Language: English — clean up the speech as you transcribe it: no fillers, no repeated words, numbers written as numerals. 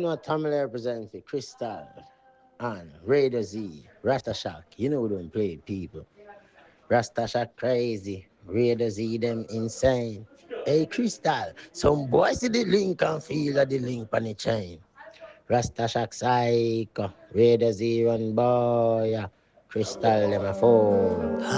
know Tamil represent for Crystal and Raider Z, Rasta Shack. You know we don't play people. Rasta Shack crazy, Raider Z them insane. Hey Crystal, some boys see the link and feel that the link on the chain. Rasta Shack psycho, Raider Z run boy, Crystal them a fool.